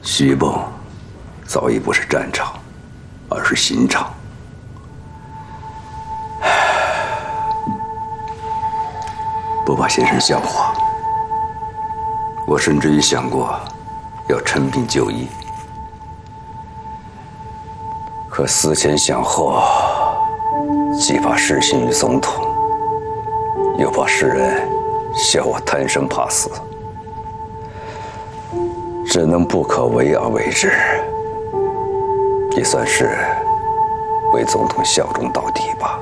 徐蚌早已不是战场，而是刑场。不怕先生笑话，我甚至于想过要称病就医，可思前想后，既怕失信于总统，又怕世人笑我贪生怕死，只能不可为而为之，也算是为总统效忠到底吧。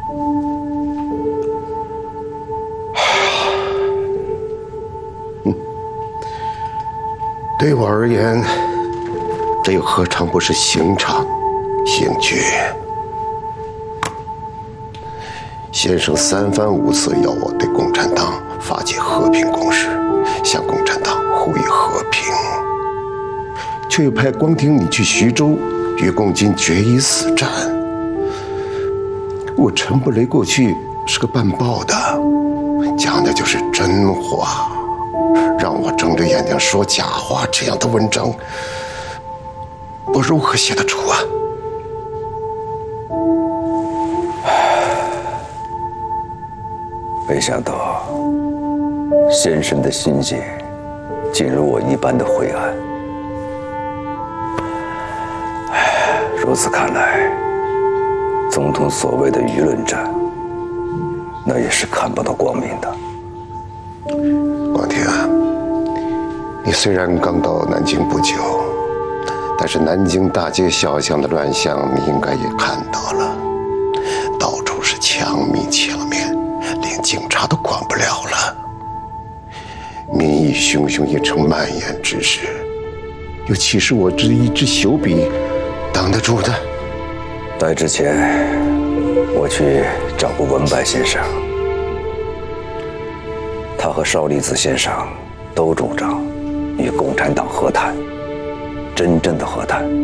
对我而言，这又何尝不是刑场、刑具？先生三番五次要我对共产党发起和平攻势，向共产党呼吁和平，却又派光庭你去徐州与共军决一死战。我陈布雷过去是个办报的，讲的就是真话。让我睁着眼睛说假话，这样的文章，我如何写得出啊？ 没想到先生的心境竟如我一般的灰暗。如此看来，总统所谓的舆论战，那也是看不到光明的。 光庭，你虽然刚到南京不久，但是南京大街小巷的乱象，你应该也看到了，到处是枪密枪面，连警察都管不了了。民意汹汹一成蔓延之势，又岂是我这一支朽笔挡得住的？ 来之前，我去找过文白先生，他和邵力子先生都主张与共产党和谈，真正的和谈。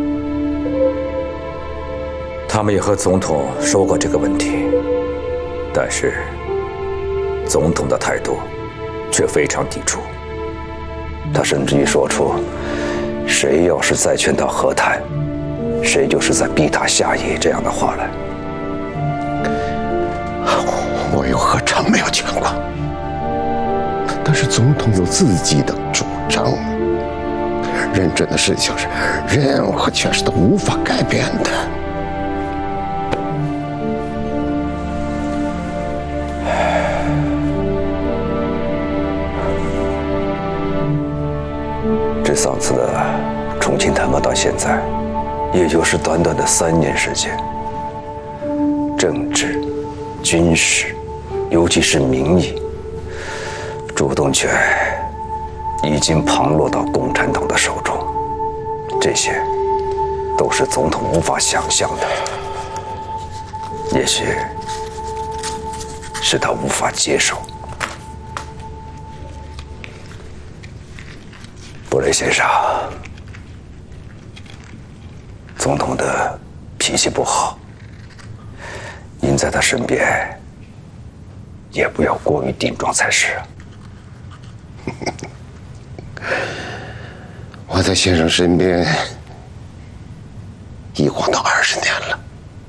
他们也和总统说过这个问题，但是总统的态度却非常抵触。他甚至于说出，谁要是再劝他和谈，谁就是在逼他下野这样的话来。 我又何尝没有劝过？但是总统有自己的主张，认真的事情是任何权势都无法改变的。 这上次的重庆谈判到现在，也就是短短的3年时间，政治、军事，尤其是民意，主动权已经旁落到共产党的手中，这些都是总统无法想象的，也许是他无法接受。布雷先生，总统的脾气不好，您在他身边也不要过于顶撞才是。 我在先生身边已晃到20年了。